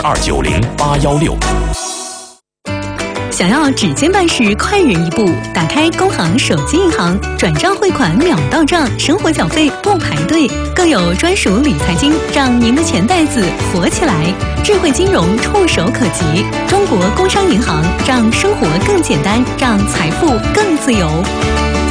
290-816。 想要指尖办事快人一步，打开工行手机银行，转账汇款秒到账，生活缴费不排队，更有专属理财金，让您的钱袋子活起来。智慧金融触手可及，中国工商银行让生活更简单，让财富更自由。